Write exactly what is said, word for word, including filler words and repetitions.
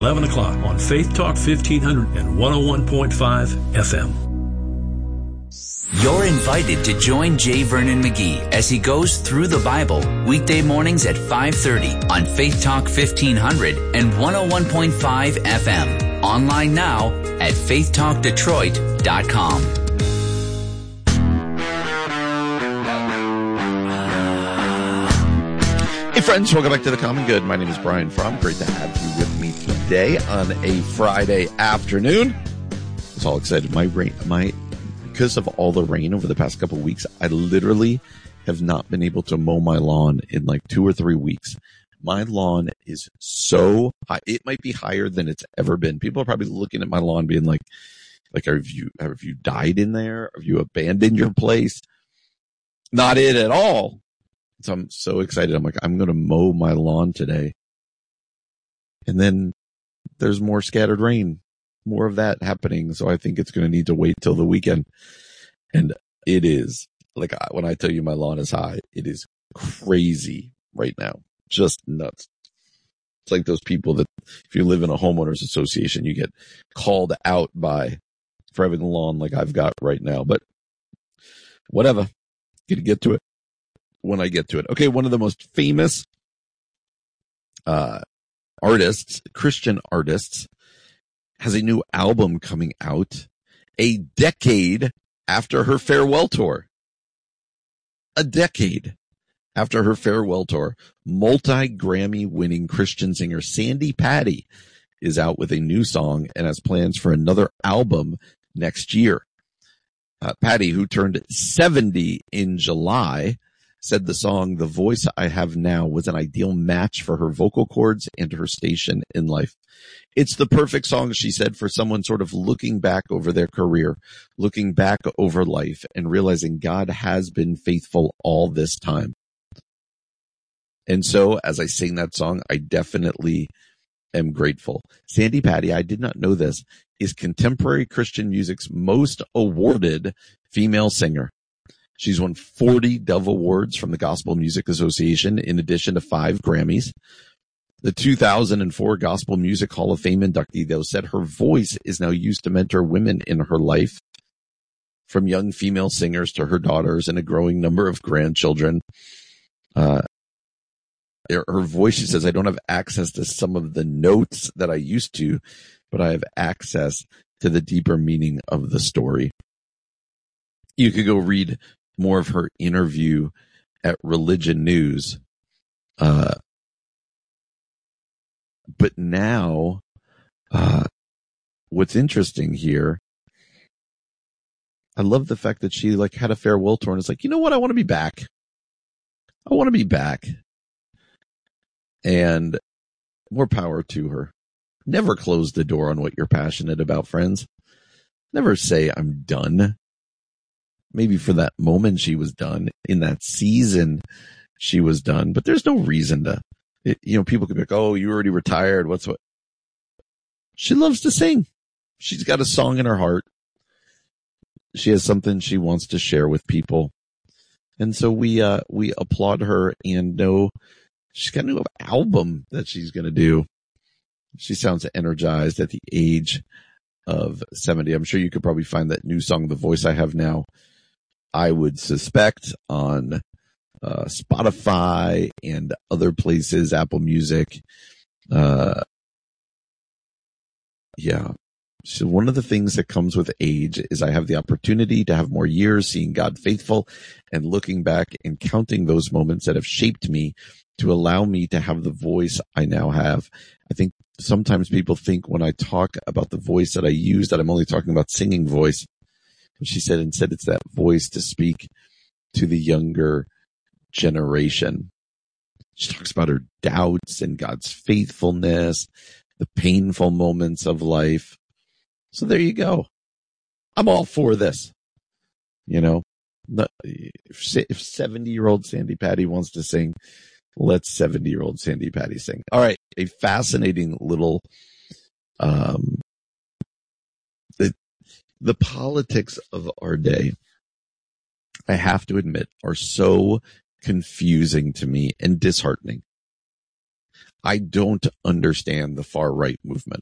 eleven o'clock on Faith Talk fifteen hundred and one oh one point five F M. You're invited to join J. Vernon McGee as he goes through the Bible weekday mornings at five thirty on Faith Talk fifteen hundred and one oh one point five F M. Online now at faith talk detroit dot com. Hey friends, welcome back to The Common Good. My name is Brian Fromm. Great to have you with me today on a Friday afternoon. I was all excited. My rain, my because of all the rain over the past couple of weeks, I literally have not been able to mow my lawn in like two or three weeks. My lawn is so high. It might be higher than it's ever been. People are probably looking at my lawn being like, like, have you, have you died in there? Have you abandoned your place? Not it at all. So I'm so excited. I'm like, I'm going to mow my lawn today. And then there's more scattered rain, more of that happening. So I think it's going to need to wait till the weekend. And it is like, when I tell you my lawn is high, it is crazy right now. Just nuts. It's like those people that if you live in a homeowners association, you get called out by for having a lawn like I've got right now, but whatever. Gonna get to it when I get to it. Okay. One of the most famous, uh, artists, Christian artists, has a new album coming out a decade after her farewell tour. A decade after her farewell tour, multi-Grammy winning Christian singer Sandi Patty is out with a new song and has plans for another album next year. Uh, Patty, who turned seventy in July, said the song "The Voice I Have Now" was an ideal match for her vocal cords and her station in life. It's the perfect song, she said, for someone sort of looking back over their career, looking back over life, and realizing God has been faithful all this time. And so, as I sing that song, I definitely am grateful. Sandi Patty, I did not know this, is contemporary Christian music's most awarded female singer. She's won forty Dove Awards from the Gospel Music Association, in addition to five Grammys. The two thousand four Gospel Music Hall of Fame inductee, though, said her voice is now used to mentor women in her life, from young female singers to her daughters and a growing number of grandchildren. Uh, her voice, she says, I don't have access to some of the notes that I used to, but I have access to the deeper meaning of the story. You could go read more of her interview at Religion News. Uh, but now, uh, what's interesting here, I love the fact that she like had a farewell tour and is like, you know what? I want to be back. I want to be back. And more power to her. Never close the door on what you're passionate about, friends. Never say I'm done. Maybe for that moment she was done. In that season she was done. But there's no reason to, it, you know, people could be like, oh, you already retired. What's what? She loves to sing. She's got a song in her heart. She has something she wants to share with people. And so we, uh, we applaud her and know she's got a new album that she's going to do. She sounds energized at the age of seventy. I'm sure you could probably find that new song, The Voice I Have Now, I would suspect, on uh, Spotify and other places, Apple Music. Uh, yeah. So one of the things that comes with age is I have the opportunity to have more years seeing God faithful and looking back and counting those moments that have shaped me to allow me to have the voice I now have. I think sometimes people think when I talk about the voice that I use that I'm only talking about singing voice. But she said instead it's that voice to speak to the younger generation. She talks about her doubts and God's faithfulness, the painful moments of life. So there you go. I'm all for this. You know, if seventy-year-old Sandi Patty wants to sing, let seventy-year-old Sandi Patty sing. All right, a fascinating little, um, the, the politics of our day, I have to admit, are so confusing to me and disheartening. I don't understand the far right movement.